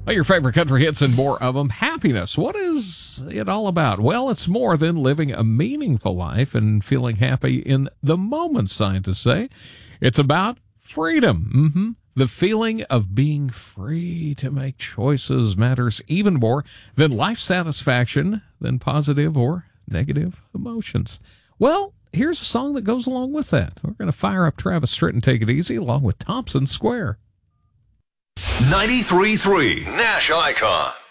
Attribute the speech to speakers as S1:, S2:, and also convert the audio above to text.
S1: Well, your favorite country hits and more of them. Happiness. What is it all about? Well, it's more than living a meaningful life and feeling happy in the moment, scientists say. It's about freedom. The feeling of being free to make choices matters even more than life satisfaction, than positive or negative emotions. Well, here's a song that goes along with that. We're going to fire up Travis Tritt and Take It Easy along with Thompson Square.
S2: 93.3 Nash Icon.